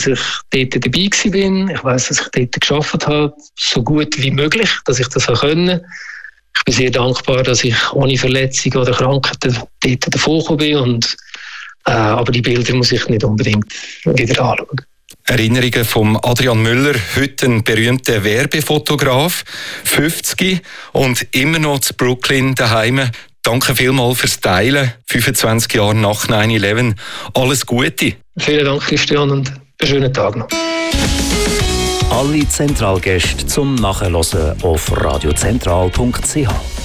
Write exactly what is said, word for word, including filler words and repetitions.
dass ich dort dabei war. Ich weiss, dass ich dort gearbeitet habe, so gut wie möglich, dass ich das konnte. Ich bin sehr dankbar, dass ich ohne Verletzung oder Krankheit dort davon gekommen bin. Und, äh, aber die Bilder muss ich nicht unbedingt wieder anschauen. Erinnerungen von Adrian Müller, heute ein berühmter Werbefotograf, fünfzig und immer noch zu Brooklyn daheim. Danke vielmals fürs Teilen, fünfundzwanzig Jahre nach neun elf. Alles Gute. Vielen Dank, Christian, und einen schönen Tag noch. Alle Zentralgäste zum Nachhören auf radiozentral punkt c h.